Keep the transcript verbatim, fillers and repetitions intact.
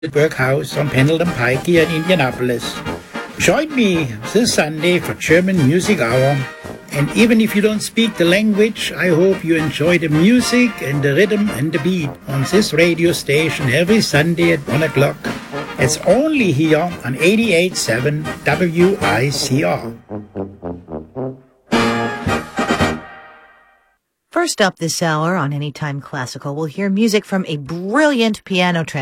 Workhouse on Pendleton Pike here in Indianapolis. Join me this Sunday for German Music Hour. And even if you don't speak the language, I hope you enjoy the music and the rhythm and the beat on this radio station every Sunday at one o'clock. It's only here on eighty-eight point seven W I C R. First up this hour on Anytime Classical, we'll hear music from a brilliant piano